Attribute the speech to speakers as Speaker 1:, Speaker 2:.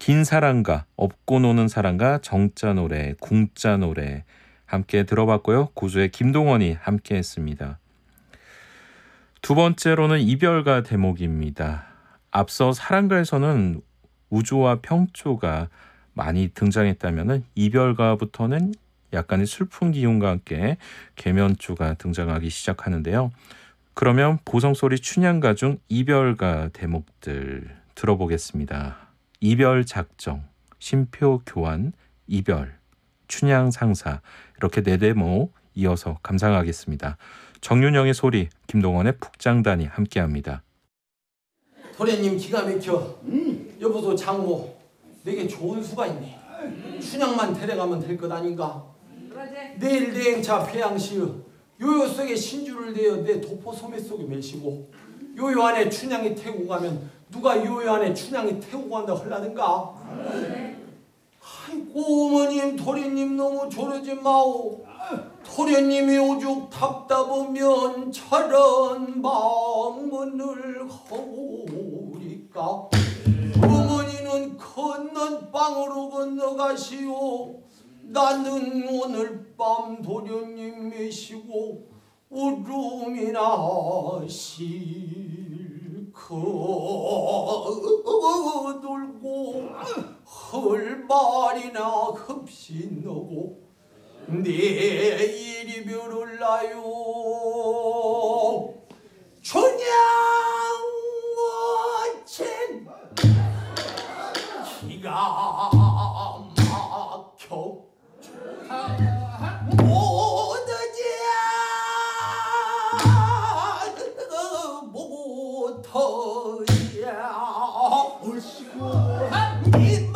Speaker 1: 긴 사랑가, 업고 노는 사랑가, 정자 노래, 궁자 노래 함께 들어봤고요. 고조의 김동원이 함께 했습니다. 두 번째로는 이별가 대목입니다. 앞서 사랑가에서는 우조와 평조가 많이 등장했다면 이별가부터는 약간의 슬픈 기운과 함께 계면조가 등장하기 시작하는데요. 그러면 보성소리 춘향가 중 이별가 대목들 들어보겠습니다. 이별 작정, 심표 교환, 이별, 춘향 상사 이렇게 네 대목 이어서 감상하겠습니다. 정윤영의 소리, 김동원의 북장단이 함께합니다.
Speaker 2: 도련님 기가 막혀. 여보소 장모, 내게 좋은 수가 있네. 춘향만 데려가면 될 것 아닌가? 내일 대행차 배양시의 요요 속에 신주를 내어 내 도포 소매 속에 매시고 요요 안에 춘향이 태우고 가면 누가 요요 안에 춘향이 태우고 간다 헐라든가? 아이고 어머님 도련님 너무 조르지 마오. 도련님이 오죽 답답하면 저런 방문을 하오리까. 어머니는 건넌 방으로 건너가시오. 나는 오늘 밤 도련님 매시고 울음이나 실컷 돌고 헐말이나 흡신하고 내일 이별을 나요. 춘향 어챈 기가 막혀 못하지 못하지 옳시고